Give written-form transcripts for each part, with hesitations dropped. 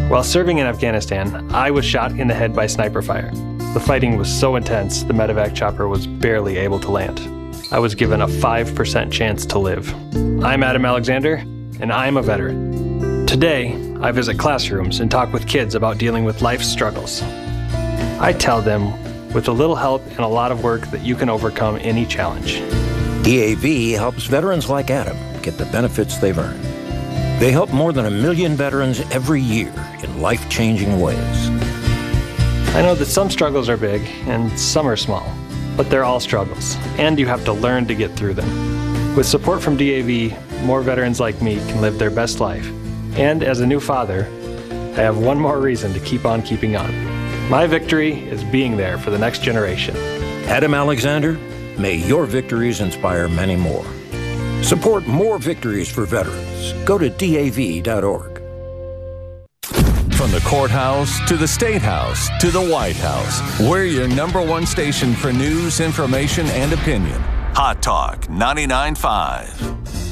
While serving in Afghanistan, I was shot in the head by sniper fire. The fighting was so intense, the medevac chopper was barely able to land. I was given a 5% chance to live. I'm Adam Alexander, and I'm a veteran. Today, I visit classrooms and talk with kids about dealing with life's struggles. I tell them, with a little help and a lot of work, that you can overcome any challenge. DAV helps veterans like Adam get the benefits they've earned. They help more than 1 million veterans every year in life-changing ways. I know that some struggles are big and some are small, but they're all struggles, and you have to learn to get through them. With support from DAV, more veterans like me can live their best life. And as a new father, I have one more reason to keep on keeping on. My victory is being there for the next generation. Adam Alexander, may your victories inspire many more. Support more victories for veterans. Go to DAV.org. From the courthouse to the State House to the White House, we're your #1 station for news, information, and opinion. Hot Talk 99.5.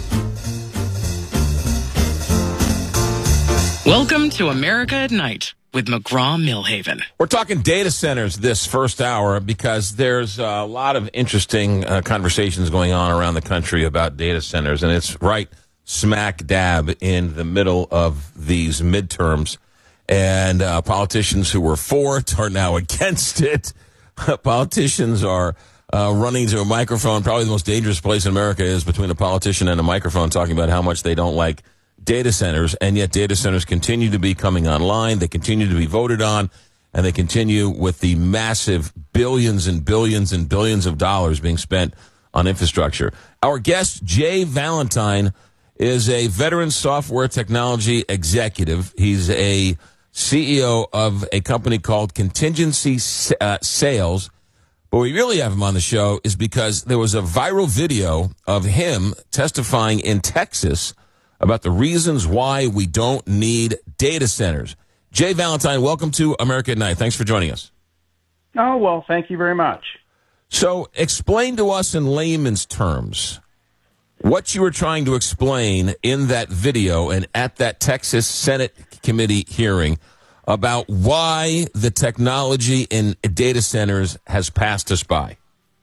Welcome to America at Night with McGraw-Milhaven. We're talking data centers this first hour because there's a lot of interesting conversations going on around the country about data centers, and it's right smack dab in the middle of these midterms. And politicians who were for it are now against it. Politicians are running to a microphone. Probably the most dangerous place in America is between a politician and a microphone talking about how much they don't like data centers, and yet data centers continue to be coming online. They continue to be voted on, and they continue with the massive billions and billions and billions of dollars being spent on infrastructure. Our guest, Jay Valentine, is a veteran software technology executive. He's a CEO of a company called Contingency Sales. But we really have him on the show is because there was a viral video of him testifying in Texas about the reasons why we don't need data centers. Jay Valentine, welcome to America at Night. Thanks for joining us. Oh, well, thank you very much. So explain to us in layman's terms what you were trying to explain in that video and at that Texas Senate committee hearing about why the technology in data centers has passed us by.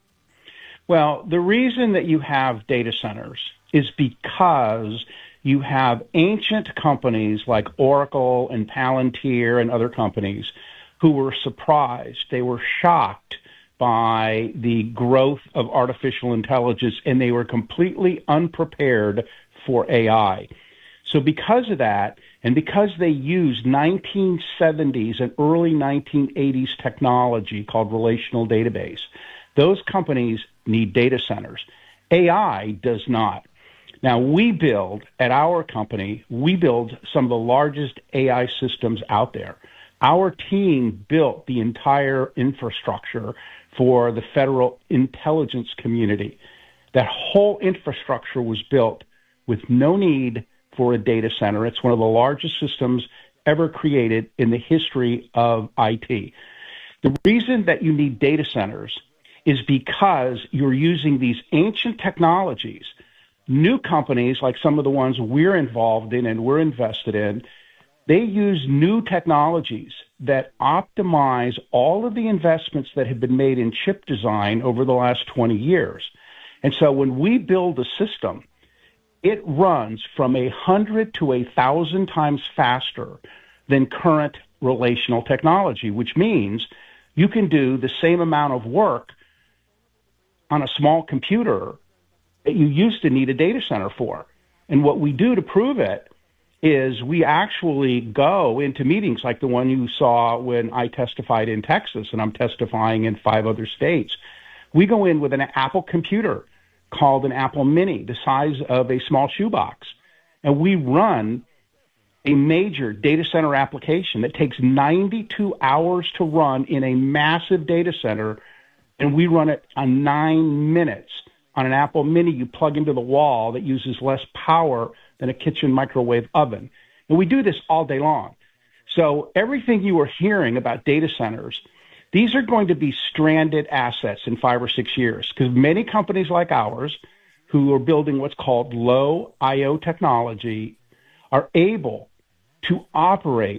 Well, the reason that you have data centers is because you have ancient companies like Oracle and Palantir and other companies who were surprised. They were shocked by the growth of artificial intelligence, and they were completely unprepared for AI. So because of that, and because they used 1970s and early 1980s technology called relational database, those companies need data centers. AI does not. Now, we build, at our company, we build some of the largest AI systems out there. Our team built the entire infrastructure for the federal intelligence community. That whole infrastructure was built with no need for a data center. It's one of the largest systems ever created in the history of IT. The reason that you need data centers is because you're using these ancient technologies. New companies, like some of the ones we're involved in and we're invested in, they use new technologies that optimize all of the investments that have been made in chip design over the last 20 years. And so when we build a system, it runs from 100 to 1,000 times faster than current relational technology, which means you can do the same amount of work on a small computer that you used to need a data center for. And what we do to prove it is we actually go into meetings like the one you saw when I testified in Texas, and I'm testifying in 5 other states. We go in with an Apple computer called an Apple Mini, the size of a small shoebox, and we run a major data center application that takes 92 hours to run in a massive data center, and we run it on 9 minutes. On an Apple Mini, you plug into the wall that uses less power than a kitchen microwave oven. And we do this all day long. So everything you are hearing about data centers, these are going to be stranded assets in 5 or 6 years, because many companies like ours who are building what's called low I/O technology are able to operate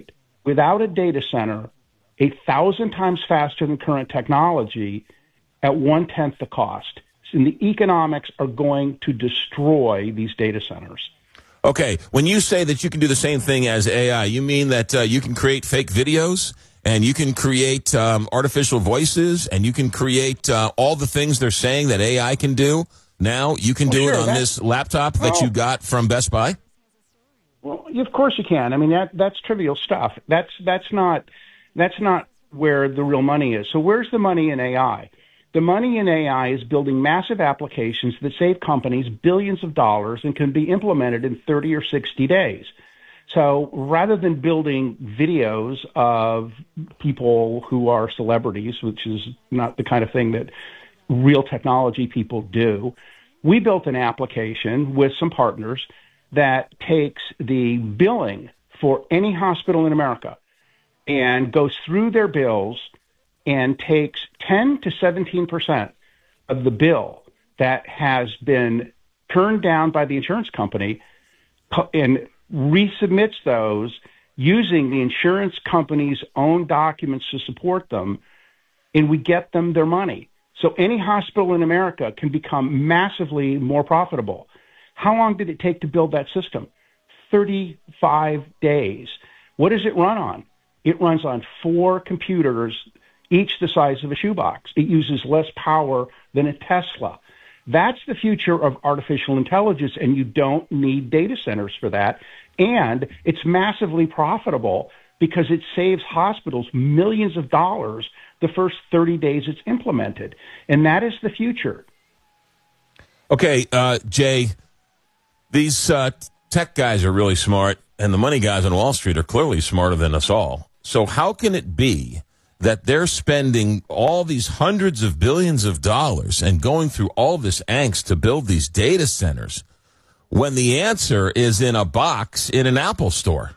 without a data center 1,000 times faster than current technology at 1/10 the cost. And the economics are going to destroy these data centers. Okay, when you say that you can do the same thing as AI, you mean that you can create fake videos and you can create artificial voices and you can create all the things they're saying that AI can do? Now you can do it on this laptop that you got from Best Buy? Well, of course you can. I mean, that's trivial stuff. That's not where the real money is. So where's the money in AI? The money in AI is building massive applications that save companies billions of dollars and can be implemented in 30 or 60 days. So rather than building videos of people who are celebrities, which is not the kind of thing that real technology people do, we built an application with some partners that takes the billing for any hospital in America and goes through their bills and takes 10 to 17% of the bill that has been turned down by the insurance company and resubmits those using the insurance company's own documents to support them, and we get them their money. So any hospital in America can become massively more profitable. How long did it take to build that system? 35 days. What does it run on? It runs on 4 computers, each the size of a shoebox. It uses less power than a Tesla. That's the future of artificial intelligence, and you don't need data centers for that. And it's massively profitable because it saves hospitals millions of dollars the first 30 days it's implemented. And that is the future. Okay, Jay, these tech guys are really smart, and the money guys on Wall Street are clearly smarter than us all. So how can it be that they're spending all these hundreds of billions of dollars and going through all this angst to build these data centers when the answer is in a box in an Apple store?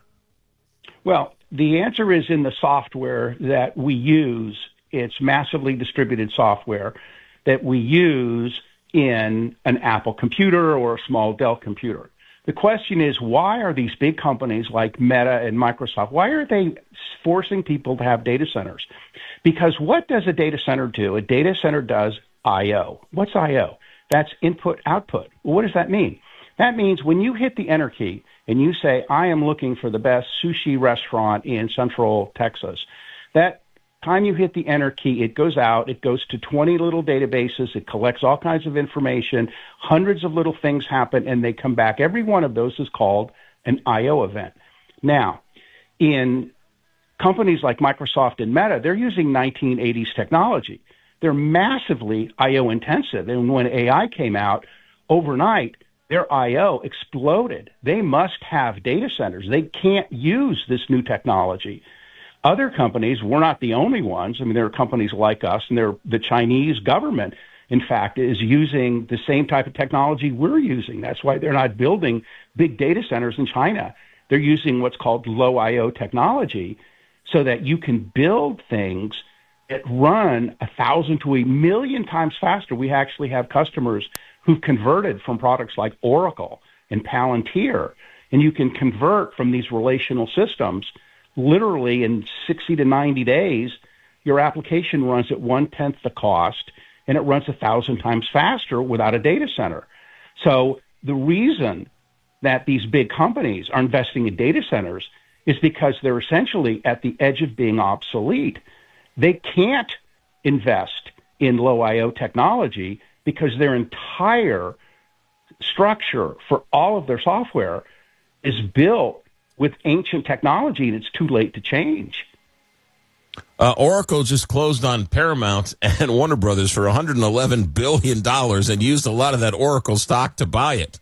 Well, the answer is in the software that we use. It's massively distributed software that we use in an Apple computer or a small Dell computer. The question is, why are these big companies like Meta and Microsoft, why are they forcing people to have data centers? Because what does a data center do? A data center does I/O. What's I/O? That's input, output. Well, what does that mean? That means when you hit the enter key and you say, I am looking for the best sushi restaurant in Central Texas, that time you hit the enter key, it goes out, it goes to 20 little databases, it collects all kinds of information, hundreds of little things happen, and they come back. Every one of those is called an I/O event. Now, in companies like Microsoft and Meta, they're using 1980s technology. They're massively I/O intensive, and when AI came out, overnight, their I/O exploded. They must have data centers. They can't use this new technology. Other companies, we're not the only ones. I mean, there are companies like us, and the Chinese government, in fact, is using the same type of technology we're using. That's why they're not building big data centers in China. They're using what's called low I/O technology so that you can build things that run 1,000 to 1,000,000 times faster. We actually have customers who've converted from products like Oracle and Palantir, and you can convert from these relational systems. Literally in 60 to 90 days, your application runs at 1/10 the cost, and it runs 1,000 times faster without a data center. So the reason that these big companies are investing in data centers is because they're essentially at the edge of being obsolete. They can't invest in low I/O technology because their entire structure for all of their software is built with ancient technology, and it's too late to change. Oracle just closed on Paramount and Warner Brothers for $111 billion and used a lot of that Oracle stock to buy it.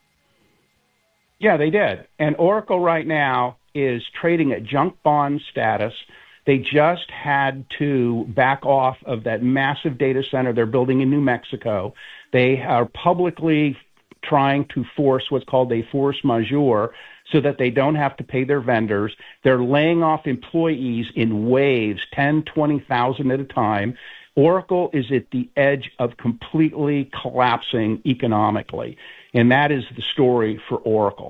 Yeah, they did. And Oracle right now is trading at junk bond status. They just had to back off of that massive data center they're building in New Mexico. They are publicly trying to force what's called a force majeure so that they don't have to pay their vendors. They're laying off employees in waves, 10, 20,000 at a time. Oracle is at the edge of completely collapsing economically, and that is the story for Oracle.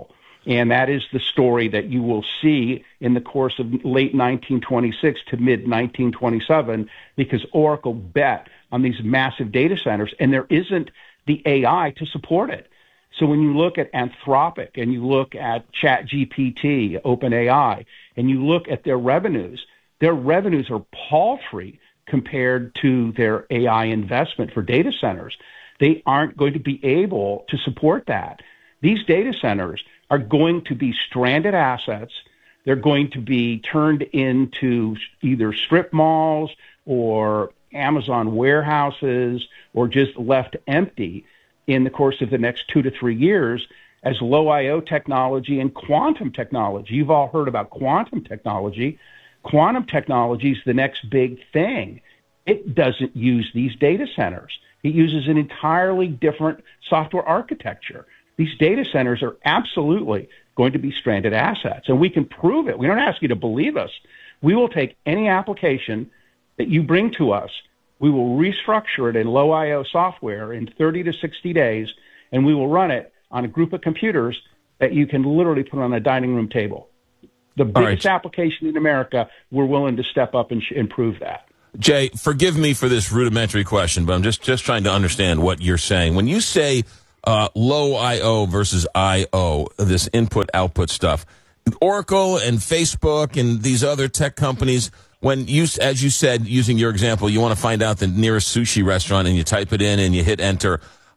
And that is the story that you will see in the course of late 1926 to mid 1927, because Oracle bet on these massive data centers, and there isn't the AI to support it. So when you look at Anthropic and you look at ChatGPT, OpenAI, and you look at their revenues are paltry compared to their AI investment for data centers. They aren't going to be able to support that. These data centers are going to be stranded assets. They're going to be turned into either strip malls or Amazon warehouses, or just left empty in the course of the next 2 to 3 years as low I/O technology and quantum technology. You've all heard about quantum technology. Quantum technology is the next big thing. It doesn't use these data centers. It uses an entirely different software architecture. These data centers are absolutely going to be stranded assets, and we can prove it. We don't ask you to believe us. We will take any application that you bring to us. We will restructure it in low I/O software in 30 to 60 days, and we will run it on a group of computers that you can literally put on a dining room table. The biggest application in America, we're willing to step up and prove that. Jay, forgive me for this rudimentary question, but I'm just trying to understand what you're saying. When you say low I/O versus I/O, this input-output stuff, Oracle and Facebook and these other tech companies, when you, as you said, using your example, you want to find out the nearest sushi restaurant and you type it in and you hit enter,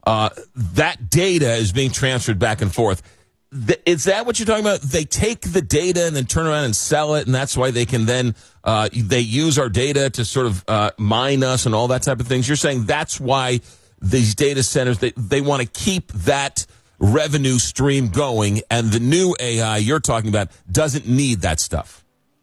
that data is being transferred back and forth. Is that what you're talking about? They take the data and then turn around and sell it, and that's why they can then they use our data to sort of mine us and all that type of things. You're saying that's why these data centers, they want to keep that revenue stream going, and the new AI you're talking about doesn't need that stuff.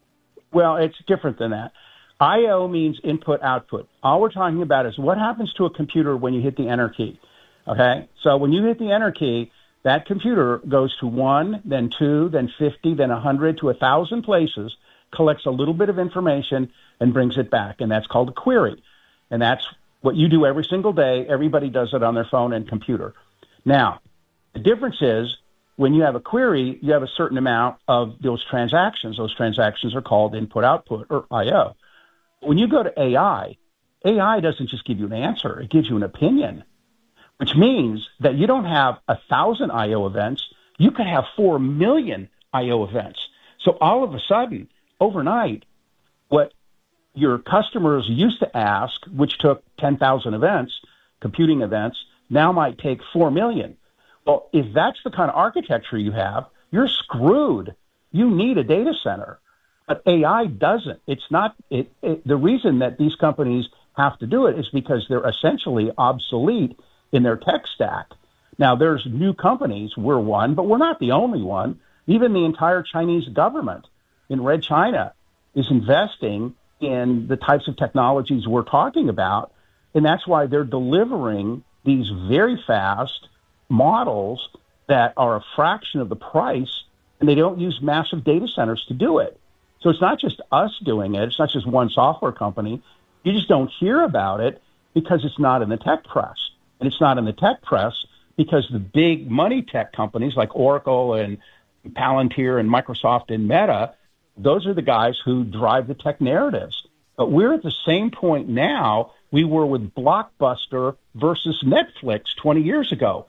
Well, it's different than that. I/O means input-output. All we're talking about is what happens to a computer when you hit the enter key. Okay? So when you hit the enter key, that computer goes to 1, then 2, then 50, then 100 to 1,000 places, collects a little bit of information, and brings it back. And that's called a query. And that's what you do every single day. Everybody does it on their phone and computer. Now, the difference is when you have a query, you have a certain amount of those transactions. Those transactions are called input-output, or I/O. When you go to AI, AI doesn't just give you an answer. It gives you an opinion, which means that you don't have 1,000 I/O events. You could have 4 million I/O events. So all of a sudden, overnight, what your customers used to ask, which took 10,000 events, computing events, now might take 4 million. Well, if that's the kind of architecture you have, you're screwed. You need a data center. But AI doesn't. It's not. The reason that these companies have to do it is because they're essentially obsolete in their tech stack. Now, there's new companies. We're one, but we're not the only one. Even the entire Chinese government in Red China is investing in the types of technologies we're talking about, and that's why they're delivering these very fast models that are a fraction of the price, and they don't use massive data centers to do it. So it's not just us doing it. It's not just one software company. You just don't hear about it because it's not in the tech press. And it's not in the tech press because the big money tech companies like Oracle and Palantir and Microsoft and Meta, those are the guys who drive the tech narratives. But we're at the same point now we were with Blockbuster versus Netflix 20 years ago.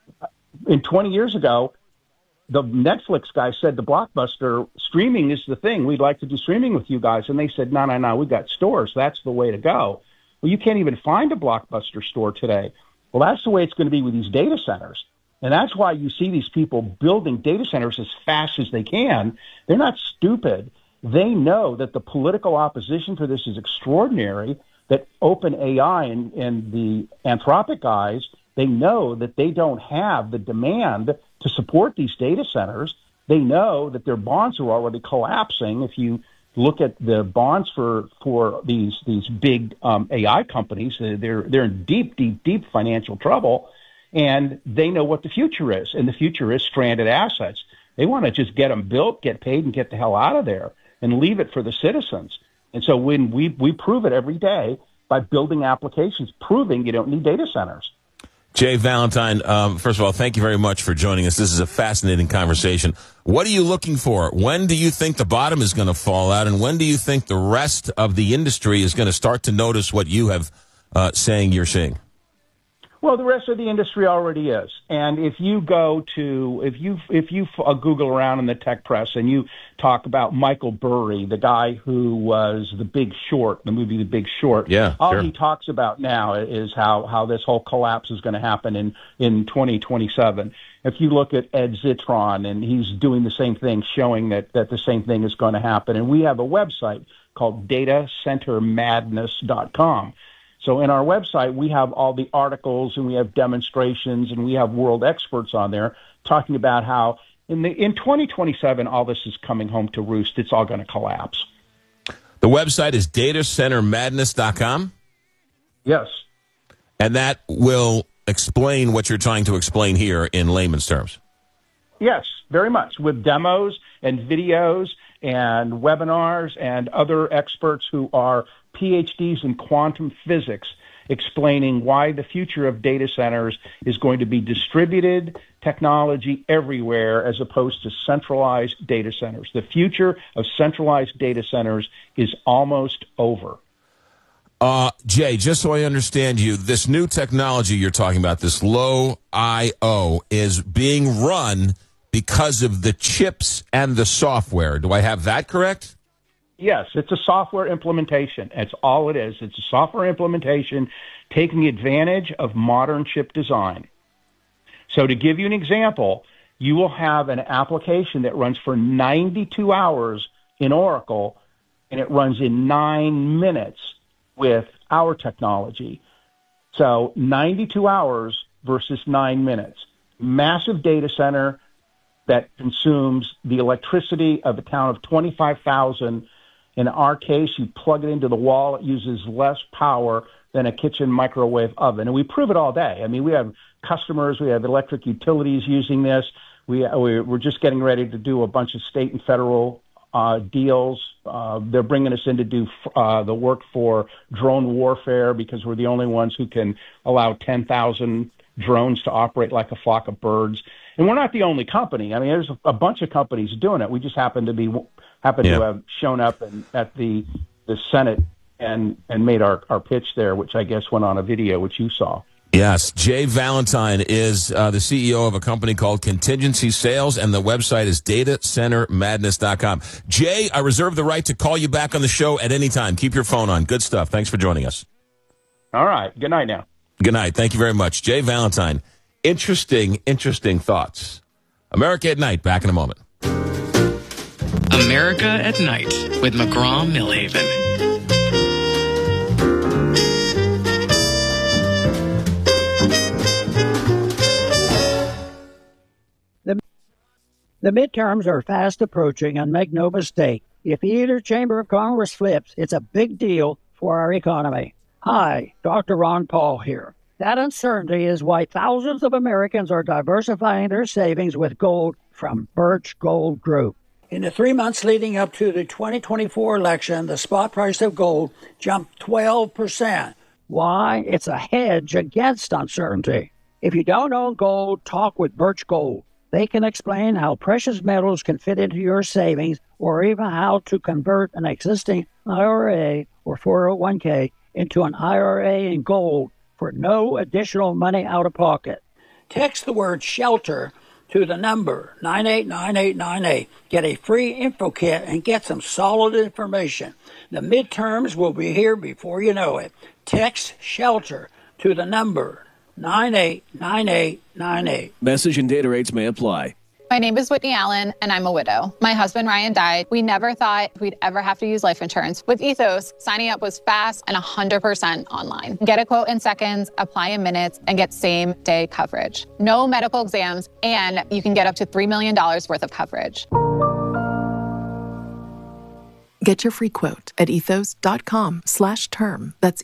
And 20 years ago, the Netflix guy said to Blockbuster, streaming is the thing. We'd like to do streaming with you guys. And they said, no, we've got stores. That's the way to go. Well, you can't even find a Blockbuster store today. Well, that's the way it's going to be with these data centers. And that's why you see these people building data centers as fast as they can. They're not stupid. They know that the political opposition for this is extraordinary, that OpenAI and the Anthropic guys, they know that they don't have the demand to support these data centers. They know that their bonds are already collapsing. If you look at the bonds for these big AI companies, they're in deep financial trouble, and they know what the future is. And the future is stranded assets. They want to just get them built, get paid, and get the hell out of there and leave it for the citizens. And so when we prove it every day by building applications, proving you don't need data centers. Jay Valentine, first of all, thank you very much for joining us. This is a fascinating conversation. What are you looking for? When do you think the bottom is going to fall out, and when do you think the rest of the industry is going to start to notice what you have saying you're seeing? Well, the rest of the industry already is. And if you go to, if you Google around in the tech press and you talk about Michael Burry, the guy who was The Big Short, the movie The Big Short, all he talks about now is how this whole collapse is going to happen in 2027. If you look at Ed Zitron, and he's doing the same thing, showing that the same thing is going to happen. And we have a website called datacentermadness.com. So in our website, we have all the articles, and we have demonstrations, and we have world experts on there talking about how in 2027, all this is coming home to roost. It's all going to collapse. The website is datacentermadness.com? Yes. And that will explain what you're trying to explain here in layman's terms. Yes, very much, with demos and videos and webinars and other experts who are PhDs in quantum physics explaining why the future of data centers is going to be distributed technology everywhere as opposed to centralized data centers. The future of centralized data centers is almost over. Jay, just so I understand you, this new technology you're talking about, this low I/O, is being run because of the chips and the software. Do I have that correct? Yes, it's a software implementation. That's all it is. It's a software implementation taking advantage of modern chip design. So to give you an example, you will have an application that runs for 92 hours in Oracle, and it runs in 9 minutes with our technology. So 92 hours versus 9 minutes. Massive data center that consumes the electricity of a town of 25,000. In our case, you plug it into the wall. It uses less power than a kitchen microwave oven. And we prove it all day. I mean, we have customers. We have electric utilities using this. We're just getting ready to do a bunch of state and federal deals. They're bringing us in to do the work for drone warfare because we're the only ones who can allow 10,000 drones to operate like a flock of birds. And we're not the only company. I mean, there's a bunch of companies doing it. We just happen to have shown up at the Senate and made our pitch there, which I guess went on a video, which you saw. Yes. Jay Valentine is the CEO of a company called Contingency Sales, and the website is datacentermadness.com. Jay, I reserve the right to call you back on the show at any time. Keep your phone on. Good stuff. Thanks for joining us. All right. Good night now. Good night. Thank you very much. Jay Valentine. Interesting thoughts. America at Night. Back in a moment. America at Night with McGraw-Milhaven. The midterms are fast approaching, and make no mistake, if either chamber of Congress flips, it's a big deal for our economy. Hi, Dr. Ron Paul here. That uncertainty is why thousands of Americans are diversifying their savings with gold from Birch Gold Group. In the 3 months leading up to the 2024 election, the spot price of gold jumped 12%. Why? It's a hedge against uncertainty. If you don't own gold, talk with Birch Gold. They can explain how precious metals can fit into your savings, or even how to convert an existing IRA or 401k into an IRA in gold for no additional money out of pocket. Text the word SHELTER to the number 989898. Get a free info kit and get some solid information. The midterms will be here before you know it. Text SHELTER to the number 989898. Message and data rates may apply. My name is Whitney Allen, and I'm a widow. My husband, Ryan, died. We never thought we'd ever have to use life insurance. With Ethos, signing up was fast and 100% online. Get a quote in seconds, apply in minutes, and get same-day coverage. No medical exams, and you can get up to $3 million worth of coverage. Get your free quote at ethos.com/term. That's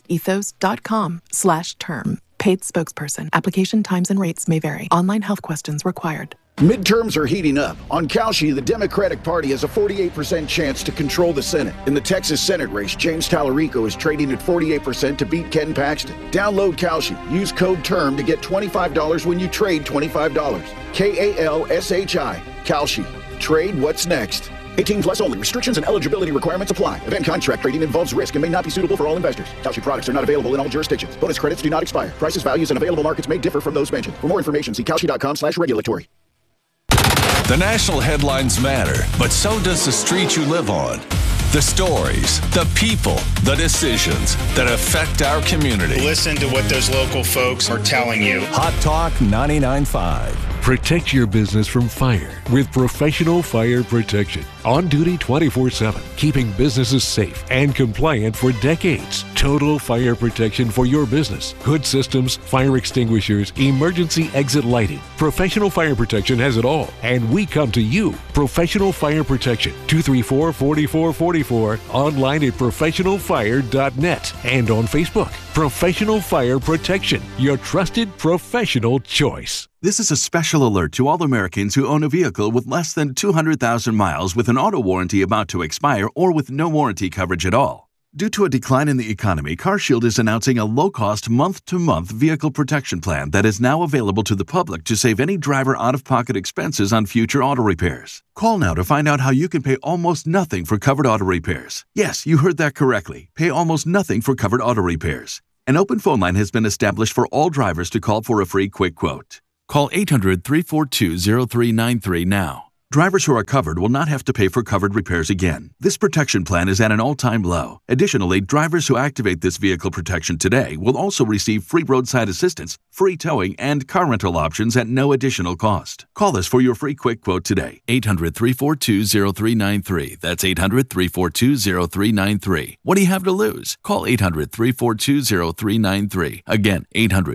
ethos.com/term. Paid spokesperson. Application times and rates may vary. Online health questions required. Midterms are heating up. On Kalshi, the Democratic Party has a 48% chance to control the Senate. In the Texas Senate race, James Tallarico is trading at 48% to beat Ken Paxton. Download Kalshi. Use code TERM to get $25 when you trade $25. KALSHI. Kalshi. Trade what's next. 18 plus only. Restrictions and eligibility requirements apply. Event contract trading involves risk and may not be suitable for all investors. Kalshi products are not available in all jurisdictions. Bonus credits do not expire. Prices, values, and available markets may differ from those mentioned. For more information, see kalshi.com/regulatory. The national headlines matter, but so does the street you live on. The stories, the people, the decisions that affect our community. Listen to what those local folks are telling you. Hot Talk 99.5. Protect your business from fire with Professional Fire Protection. On duty 24/7, keeping businesses safe and compliant for decades. Total fire protection for your business. Hood systems, fire extinguishers, emergency exit lighting. Professional Fire Protection has it all, and we come to you. Professional Fire Protection, 234-4444, online at professionalfire.net, and on Facebook. Professional Fire Protection, your trusted professional choice. This is a special alert to all Americans who own a vehicle with less than 200,000 miles with an auto warranty about to expire or with no warranty coverage at all. Due to a decline in the economy, CarShield is announcing a low-cost month-to-month vehicle protection plan that is now available to the public to save any driver out-of-pocket expenses on future auto repairs. Call now to find out how you can pay almost nothing for covered auto repairs. Yes, you heard that correctly. Pay almost nothing for covered auto repairs. An open phone line has been established for all drivers to call for a free quick quote. Call 800-342-0393 now. Drivers who are covered will not have to pay for covered repairs again. This protection plan is at an all-time low. Additionally, drivers who activate this vehicle protection today will also receive free roadside assistance, free towing, and car rental options at no additional cost. Call us for your free quick quote today. 800-342-0393. That's 800-342-0393. What do you have to lose? Call 800-342-0393. Again,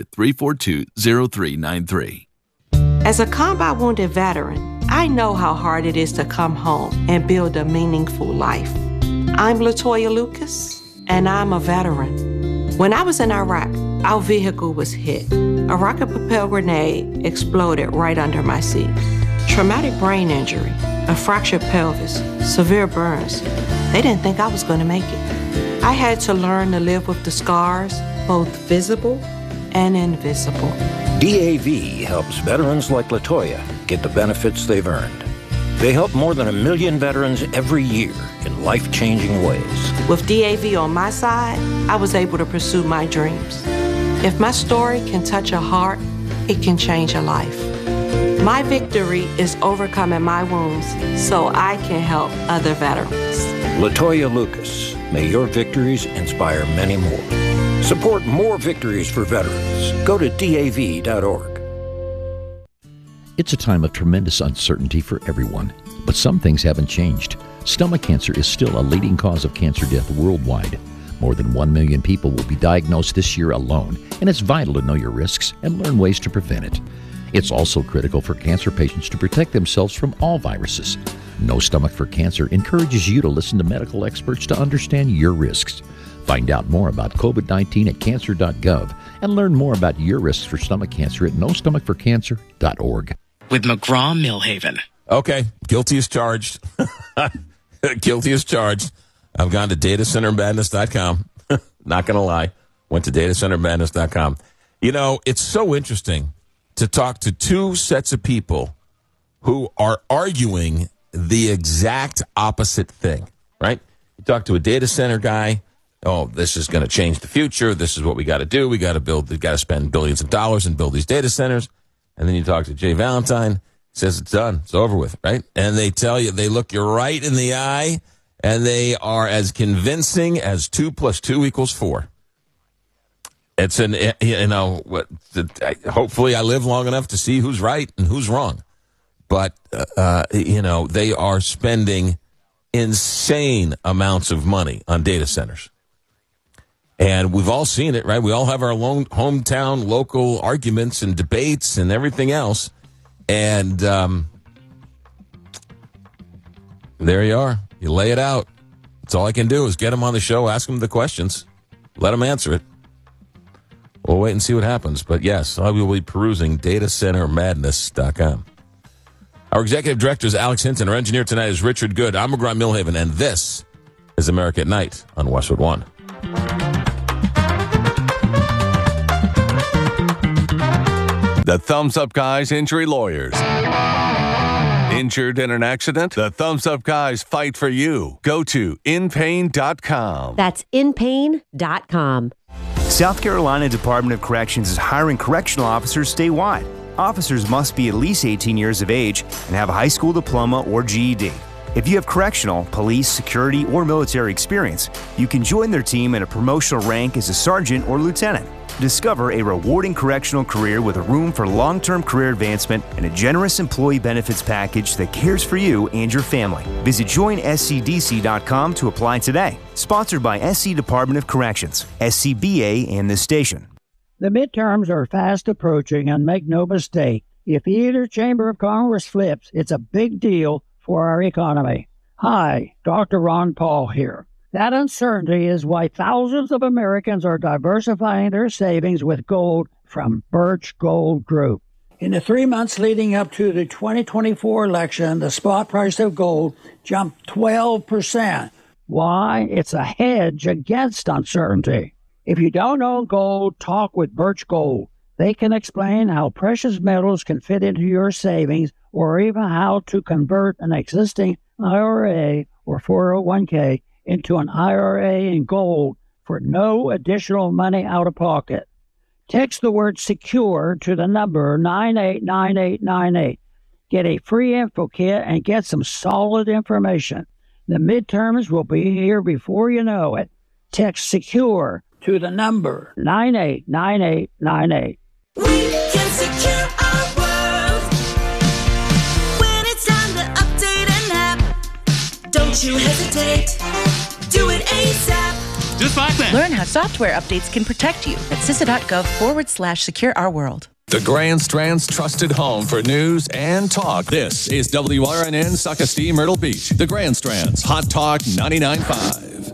800-342-0393. As a combat wounded veteran, I know how hard it is to come home and build a meaningful life. I'm Latoya Lucas, and I'm a veteran. When I was in Iraq, our vehicle was hit. A rocket-propelled grenade exploded right under my seat. Traumatic brain injury, a fractured pelvis, severe burns. They didn't think I was going to make it. I had to learn to live with the scars, both visible and invisible. DAV helps veterans like Latoya get the benefits they've earned. They help more than 1 million veterans every year in life-changing ways. With DAV on my side, I was able to pursue my dreams. If my story can touch a heart, it can change a life. My victory is overcoming my wounds so I can help other veterans. Latoya Lucas, may your victories inspire many more. Support more victories for veterans. Go to DAV.org. It's a time of tremendous uncertainty for everyone, but some things haven't changed. Stomach cancer is still a leading cause of cancer death worldwide. More than 1 million people will be diagnosed this year alone, and it's vital to know your risks and learn ways to prevent it. It's also critical for cancer patients to protect themselves from all viruses. No Stomach for Cancer encourages you to listen to medical experts to understand your risks. Find out more about COVID-19 at cancer.gov and learn more about your risks for stomach cancer at nostomachforcancer.org. With McGraw-Millhaven. Okay, guilty as charged. Guilty as charged. I've gone to datacentermadness.com. Not going to lie. Went to datacentermadness.com. You know, it's so interesting to talk to two sets of people who are arguing the exact opposite thing, right? You talk to a data center guy. Oh, this is going to change the future. This is what we got to do. We got to spend billions of dollars and build these data centers. And then you talk to Jay Valentine, says it's done. It's over with, right? And they tell you, they look you right in the eye, and they are as convincing as 2 + 2 = 4. It's hopefully I live long enough to see who's right and who's wrong. But, they are spending insane amounts of money on data centers. And we've all seen it, right? We all have our hometown local arguments and debates and everything else. And there you are. You lay it out. That's all I can do is get them on the show, ask them the questions, let them answer it. We'll wait and see what happens. But yes, I will be perusing datacentermadness.com. Our executive director is Alex Hinton. Our engineer tonight is Richard Good. I'm McGraw Milhaven, and this is America at Night on Westwood One. The Thumbs Up Guys Injury Lawyers. Injured in an accident? The Thumbs Up Guys fight for you. Go to inpain.com. That's inpain.com. South Carolina Department of Corrections is hiring correctional officers statewide. Officers must be at least 18 years of age and have a high school diploma or GED. If you have correctional, police, security, or military experience, you can join their team in a promotional rank as a sergeant or lieutenant. Discover a rewarding correctional career with a room for long-term career advancement and a generous employee benefits package that cares for you and your family. Visit joinscdc.com to apply today. Sponsored by SC Department of Corrections, SCBA, and this station. The midterms are fast approaching, and make no mistake, if either chamber of Congress flips, it's a big deal for our economy. Hi, Dr. Ron Paul here. That uncertainty is why thousands of Americans are diversifying their savings with gold from Birch Gold Group. In the 3 months leading up to the 2024 election, the spot price of gold jumped 12%. Why? It's a hedge against uncertainty. If you don't own gold, talk with Birch Gold. They can explain how precious metals can fit into your savings or even how to convert an existing IRA or 401k into an IRA in gold for no additional money out of pocket. Text the word SECURE to the number 989898. Get a free info kit and get some solid information. The midterms will be here before you know it. Text SECURE to the number 989898. We can secure our world when it's time to update an app. Don't you hesitate, do it ASAP. Just like that. Learn how software updates can protect you at CISA.gov/secure our world. The Grand Strand's trusted home for news and talk. This is WRNN Saukestie, Myrtle Beach. The Grand Strand's Hot Talk 99.5.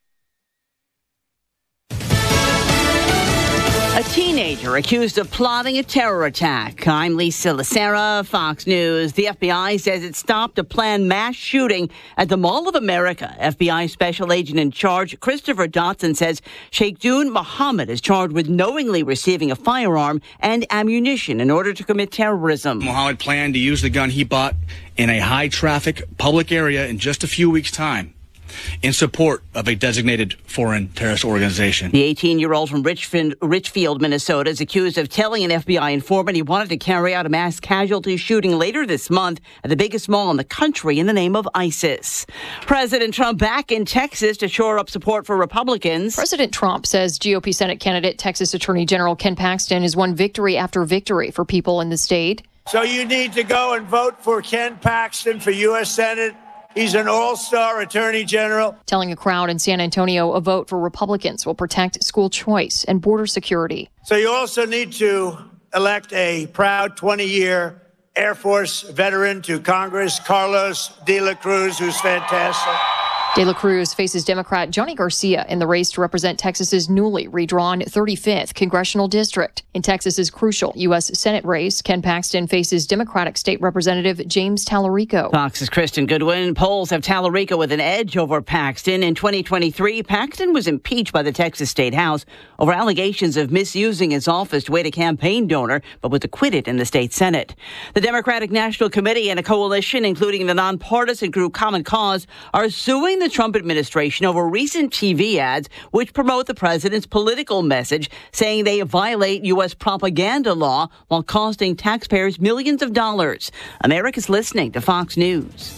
A teenager accused of plotting a terror attack. I'm Lisa Lacera, Fox News. The FBI says it stopped a planned mass shooting at the Mall of America. FBI Special Agent in charge, Christopher Dotson, says Sheikh Dune Mohammed is charged with knowingly receiving a firearm and ammunition in order to commit terrorism. Mohammed planned to use the gun he bought in a high-traffic public area in just a few weeks' time in support of a designated foreign terrorist organization. The 18-year-old from Richfield, Minnesota, is accused of telling an FBI informant he wanted to carry out a mass casualty shooting later this month at the biggest mall in the country in the name of ISIS. President Trump back in Texas to shore up support for Republicans. President Trump says GOP Senate candidate Texas Attorney General Ken Paxton has won victory after victory for people in the state. So you need to go and vote for Ken Paxton for U.S. Senate. He's an all-star attorney general. Telling a crowd in San Antonio a vote for Republicans will protect school choice and border security. So you also need to elect a proud 20-year Air Force veteran to Congress, Carlos de la Cruz, who's fantastic. De la Cruz faces Democrat Johnny Garcia in the race to represent Texas's newly redrawn 35th congressional district. In Texas's crucial U.S. Senate race, Ken Paxton faces Democratic State Representative James Tallarico. Fox's Kristen Goodwin. Polls have Tallarico with an edge over Paxton. In 2023, Paxton was impeached by the Texas State House over allegations of misusing his office to aid a campaign donor, but was acquitted in the state Senate. The Democratic National Committee and a coalition, including the nonpartisan group Common Cause, are suing the Trump administration over recent TV ads which promote the president's political message, saying they violate U.S. propaganda law while costing taxpayers millions of dollars. America's listening to Fox News.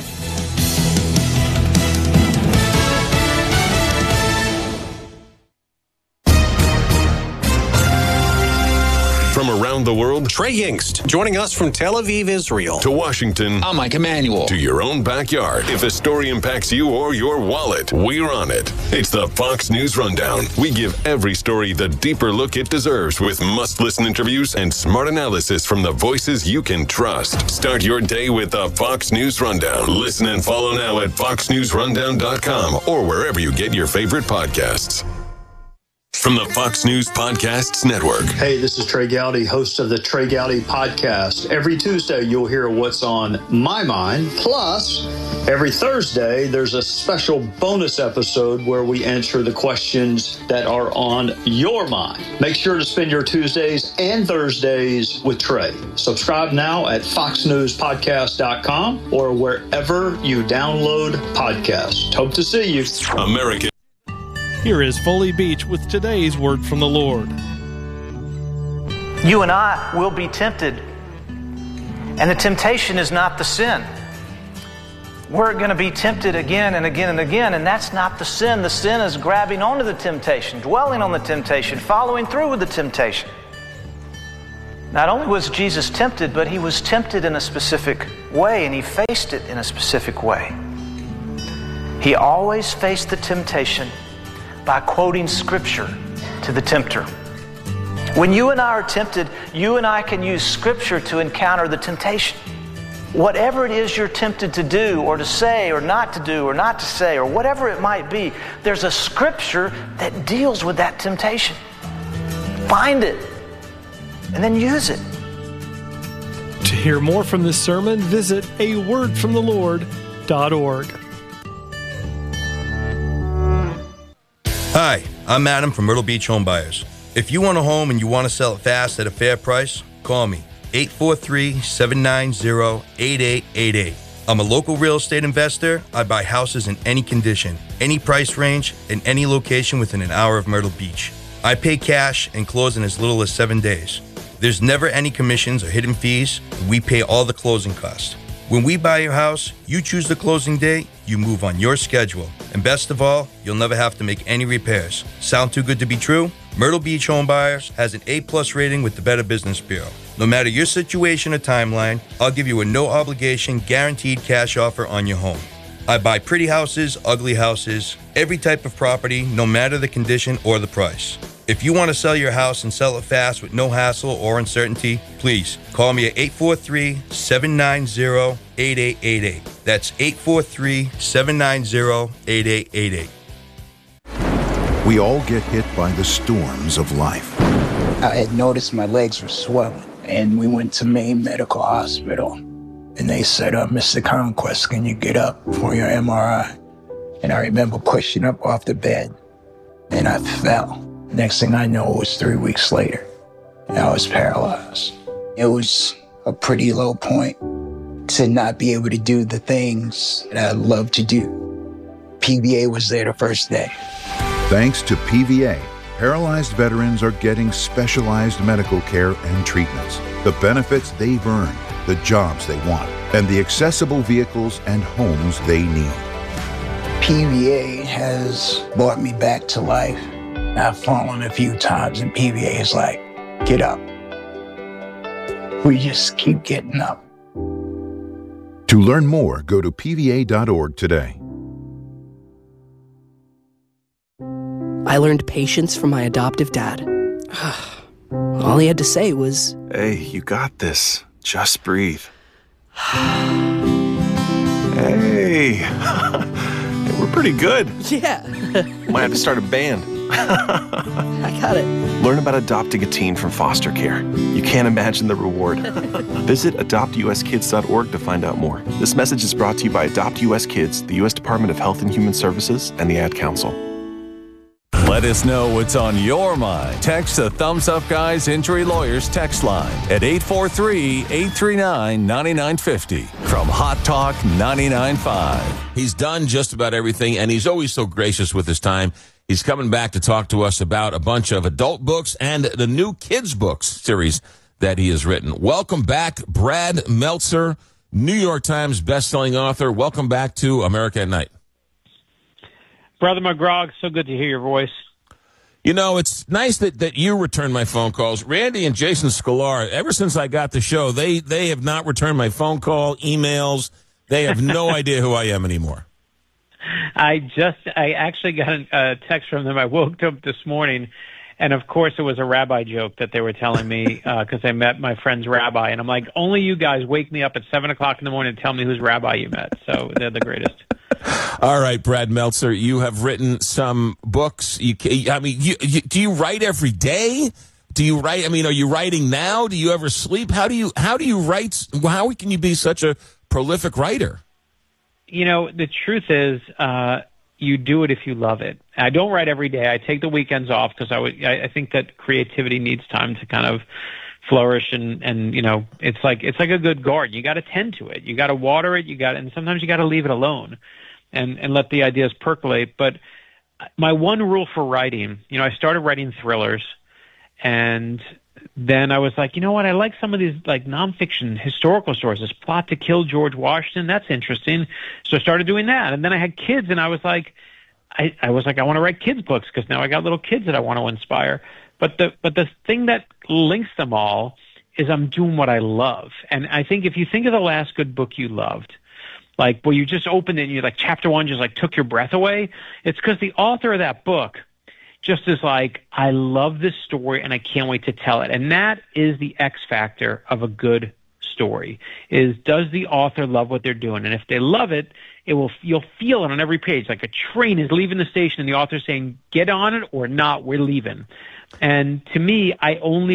From around the world, Trey Yingst, joining us from Tel Aviv, Israel. To Washington. I'm Mike Emanuel. To your own backyard. If a story impacts you or your wallet, we're on it. It's the Fox News Rundown. We give every story the deeper look it deserves with must-listen interviews and smart analysis from the voices you can trust. Start your day with the Fox News Rundown. Listen and follow now at foxnewsrundown.com or wherever you get your favorite podcasts. From the Fox News Podcasts Network. Hey, this is Trey Gowdy, host of the Trey Gowdy Podcast. Every Tuesday, you'll hear what's on my mind. Plus, every Thursday, there's a special bonus episode where we answer the questions that are on your mind. Make sure to spend your Tuesdays and Thursdays with Trey. Subscribe now at foxnewspodcast.com or wherever you download podcasts. Hope to see you. American. Here is Foley Beach with today's word from the Lord. You and I will be tempted, and the temptation is not the sin. We're going to be tempted again and again and again, and that's not the sin. The sin is grabbing onto the temptation, dwelling on the temptation, following through with the temptation. Not only was Jesus tempted, but he was tempted in a specific way, and he faced it in a specific way. He always faced the temptation by quoting Scripture to the tempter. When you and I are tempted, you and I can use Scripture to encounter the temptation. Whatever it is you're tempted to do or to say or not to do or not to say or whatever it might be, there's a Scripture that deals with that temptation. Find it and then use it. To hear more from this sermon, visit awordfromthelord.org. Hi, I'm Adam from Myrtle Beach Home Buyers. If you want a home and you want to sell it fast at a fair price, call me, 843-790-8888. I'm a local real estate investor. I buy houses in any condition, any price range, in any location within an hour of Myrtle Beach. I pay cash and close in as little as 7 days. There's never any commissions or hidden fees. We pay all the closing costs. When we buy your house, you choose the closing date, you move on your schedule. And best of all, you'll never have to make any repairs. Sound too good to be true? Myrtle Beach Home Buyers has an A+ rating with the Better Business Bureau. No matter your situation or timeline, I'll give you a no-obligation, guaranteed cash offer on your home. I buy pretty houses, ugly houses, every type of property, no matter the condition or the price. If you want to sell your house and sell it fast with no hassle or uncertainty, please call me at 843-790-8888. That's 843-790-8888. We all get hit by the storms of life. I had noticed my legs were swelling, and we went to Maine Medical Hospital. And they said, Mr. Conquest, can you get up for your MRI? And I remember pushing up off the bed, and I fell. Next thing I know, it was 3 weeks later, and I was paralyzed. It was a pretty low point to not be able to do the things that I love to do. PVA was there the first day. Thanks to PVA, paralyzed veterans are getting specialized medical care and treatments, the benefits they've earned, the jobs they want, and the accessible vehicles and homes they need. PVA has brought me back to life. I've fallen a few times, and PVA is like, get up. We just keep getting up. To learn more, go to pva.org today. I learned patience from my adoptive dad. All he had to say was, "Hey, you got this. Just breathe." Hey, we're pretty good. Yeah. Might have to start a band. I got it. Learn about adopting a teen from foster care. You can't imagine the reward. Visit adoptuskids.org to find out more. This message is brought to you by Adopt US Kids, the U.S. Department of Health and Human Services, and the Ad Council. Let us know what's on your mind. Text the Thumbs Up Guys Injury Lawyers text line at 843-839-9950 from Hot Talk 99.5. He's done just about everything, and he's always so gracious with his time. He's coming back to talk to us about a bunch of adult books and the new kids' books series that he has written. Welcome back, Brad Meltzer, New York Times bestselling author. Welcome back to America at Night. Brother McGraw, so good to hear your voice. You know, it's nice that you return my phone calls. Randy and Jason Sklar, ever since I got the show, they have not returned my phone call, emails. They have no idea who I am anymore. I actually got a text from them. I woke up this morning, and of course it was a rabbi joke that they were telling me because I met my friend's rabbi, and I'm like, only you guys wake me up at 7 o'clock in the morning and tell me whose rabbi you met. So they're the greatest. All right, Brad Meltzer, you have written some books books. Do you write every day? Do you write? I mean, are you writing now? Do you ever sleep? How do you write? How can you be such a prolific writer? You know, the truth is, you do it if you love it. I don't write every day. I take the weekends off because I think that creativity needs time to kind of flourish, and you know, it's like a good garden. You got to tend to it. You got to water it. And sometimes you got to leave it alone, and let the ideas percolate. But my one rule for writing, you know, I started writing thrillers, and then I was like, you know what? I like some of these like nonfiction historical stories. This Plot to Kill George Washington, that's interesting. So I started doing that, and then I had kids, and I was like, I want to write kids books because now I got little kids that I want to inspire. But the thing that links them all is I'm doing what I love. And I think if you think of the last good book you loved, like where you just opened it and you like chapter 1 just like took your breath away, it's because the author of that book just is like, I love this story and I can't wait to tell it. And that is the X factor of a good story, is does the author love what they're doing? And if they love it, you'll feel it on every page. Like a train is leaving the station and the author's saying, get on it or not, we're leaving. And to me, I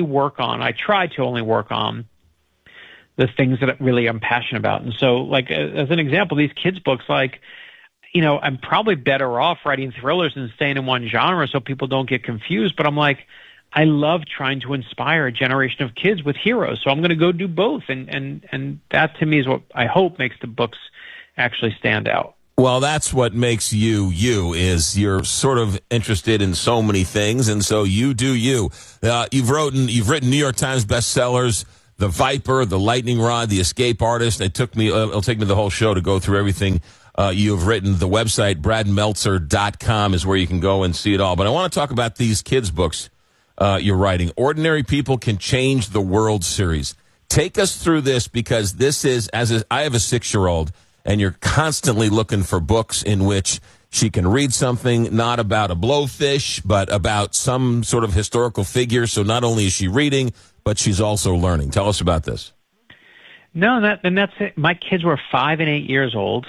try to only work on the things that really I'm passionate about. And so, like, as an example, these kids' books, like, you know, I'm probably better off writing thrillers than staying in one genre so people don't get confused. But I'm like, I love trying to inspire a generation of kids with heroes. So I'm going to go do both. And that, to me, is what I hope makes the books actually stand out. Well, that's what makes you, is you're sort of interested in so many things, and so you do you. You've written New York Times bestsellers, The Viper, The Lightning Rod, The Escape Artist. It'll take me the whole show to go through everything you've written. The website, bradmeltzer.com, is where you can go and see it all. But I want to talk about these kids' books you're writing. Ordinary People Can Change the World series. Take us through this, because this is, I have a 6-year-old, and you're constantly looking for books in which she can read something not about a blowfish, but about some sort of historical figure. So not only is she reading, but she's also learning. Tell us about this. No, that's it. My kids were 5 and 8 years old,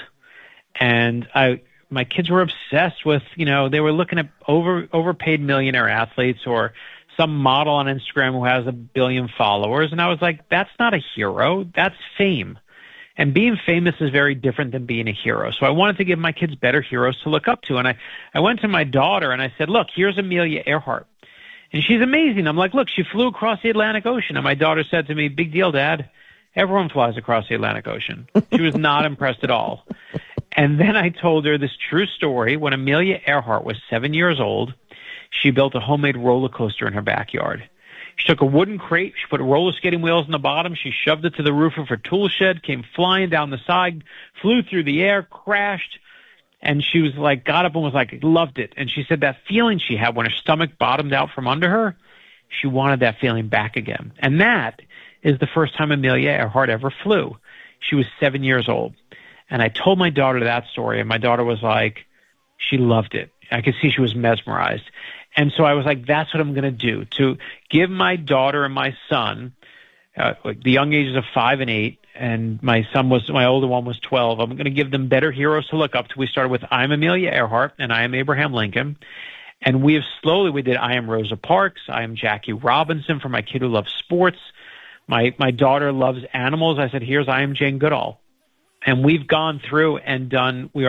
and my kids were obsessed with, you know, they were looking at overpaid millionaire athletes or some model on Instagram who has 1 billion followers. And I was like, that's not a hero. That's fame. And being famous is very different than being a hero. So I wanted to give my kids better heroes to look up to. And I went to my daughter and I said, look, here's Amelia Earhart. And she's amazing. I'm like, look, she flew across the Atlantic Ocean. And my daughter said to me, big deal, Dad. Everyone flies across the Atlantic Ocean. She was not impressed at all. And then I told her this true story. When Amelia Earhart was 7 years old, she built a homemade roller coaster in her backyard. She took a wooden crate, she put roller skating wheels in the bottom, she shoved it to the roof of her tool shed, came flying down the side, flew through the air, crashed, and she was like, got up and was like, loved it. And she said that feeling she had when her stomach bottomed out from under her, she wanted that feeling back again. And that is the first time Amelia Earhart ever flew. She was 7 years old. And I told my daughter that story, and my daughter was like, she loved it. I could see she was mesmerized. And so I was like, that's what I'm going to do, to give my daughter and my son, the young ages of 5 and 8, and my older one was 12. I'm going to give them better heroes to look up to. We started with I'm Amelia Earhart and I am Abraham Lincoln. And we did I am Rosa Parks. I am Jackie Robinson for my kid who loves sports. My daughter loves animals. I said, here's I am Jane Goodall. And we've gone through and done, we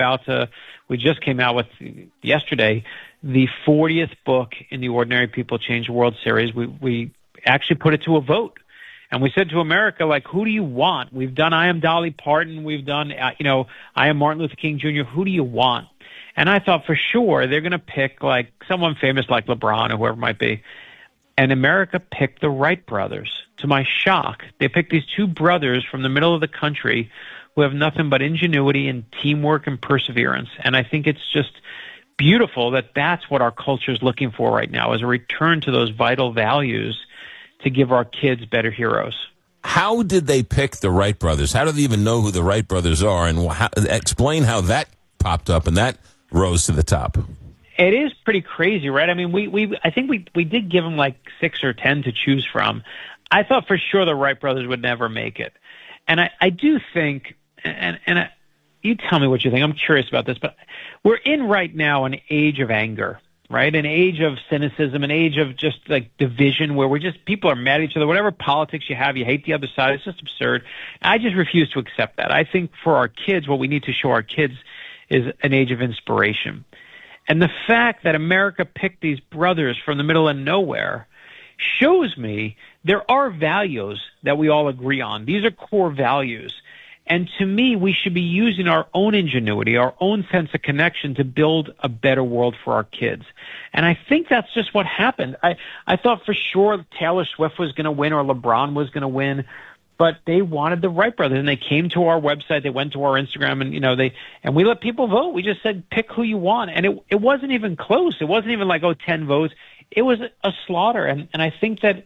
just came out with yesterday, the 40th book in the Ordinary People Change the World series. We actually put it to a vote. And we said to America, like, who do you want? We've done I Am Dolly Parton. We've done, I Am Martin Luther King Jr. Who do you want? And I thought for sure they're going to pick, like, someone famous like LeBron or whoever it might be. And America picked the Wright brothers. To my shock, they picked these two brothers from the middle of the country who have nothing but ingenuity and teamwork and perseverance. And I think it's just beautiful that that's what our culture is looking for right now, is a return to those vital values to give our kids better heroes. How did they pick the Wright brothers? How do they even know who the Wright brothers are? And explain how that popped up and that rose to the top. It is pretty crazy, right? I mean, I think we did give them like 6 or 10 to choose from. I thought for sure the Wright brothers would never make it. And I do think, and you tell me what you think. I'm curious about this, but we're in right now an age of anger, right? An age of cynicism, an age of just like division where people are mad at each other. Whatever politics you have, you hate the other side. It's just absurd. I just refuse to accept that. I think for our kids, what we need to show our kids is an age of inspiration. And the fact that America picked these brothers from the middle of nowhere shows me there are values that we all agree on. These are core values. And to me, we should be using our own ingenuity, our own sense of connection to build a better world for our kids. And I think that's just what happened. I thought for sure Taylor Swift was going to win or LeBron was going to win, but they wanted the Wright brothers, and they came to our website, they went to our Instagram, and and we let people vote. We just said, pick who you want. And it wasn't even close. It wasn't even like, 10 votes. It was a slaughter. And I think that,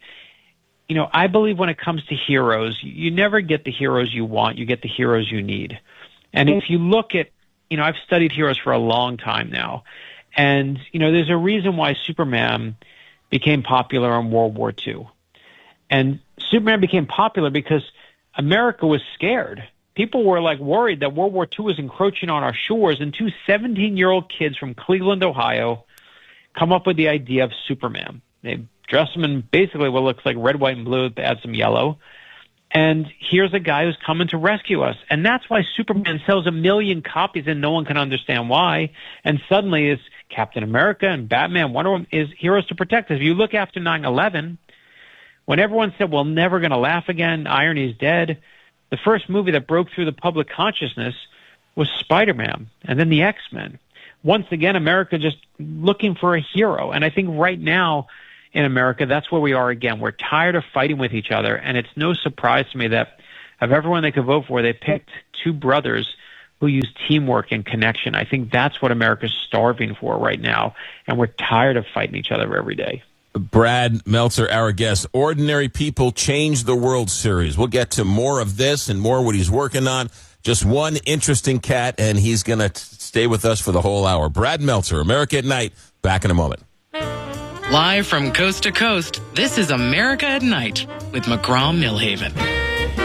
I believe when it comes to heroes, you never get the heroes you want, you get the heroes you need. And if you look at, I've studied heroes for a long time now. And, there's a reason why Superman became popular in World War II. And Superman became popular because America was scared. People were worried that World War II was encroaching on our shores, and two 17-year-old kids from Cleveland, Ohio, come up with the idea of Superman. They dress him in basically what looks like red, white, and blue, add some yellow. And here's a guy who's coming to rescue us. And that's why Superman sells 1 million copies and no one can understand why. And suddenly it's Captain America and Batman, Wonder Woman is heroes to protect us. If you look after 9/11, when everyone said, we're never going to laugh again, irony's dead, the first movie that broke through the public consciousness was Spider-Man and then the X-Men. Once again, America just looking for a hero. And I think right now in America, that's where we are again. We're tired of fighting with each other. And it's no surprise to me that of everyone they could vote for, they picked two brothers who use teamwork and connection. I think that's what America's starving for right now. And we're tired of fighting each other every day. Brad Meltzer, our guest. Ordinary People Change the World series. We'll get to more of this and more what he's working on. Just one interesting cat, and he's going to stay with us for the whole hour. Brad Meltzer, America at Night. Back in a moment. Live from coast to coast, this is America at Night with McGraw Millhaven.